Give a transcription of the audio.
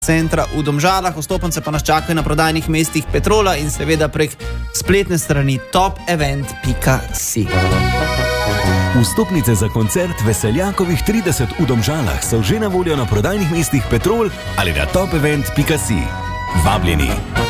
centra v Domžalah. Vstopnice pa nas čakajo na prodajnih mestih Petrola in seveda prek spletne strani topevent.si. Vstopnice za koncert Veseljakovih 30 v Domžalah so že na voljo na prodajnih mestih Petrol ali na topevent.si. Vabljeni!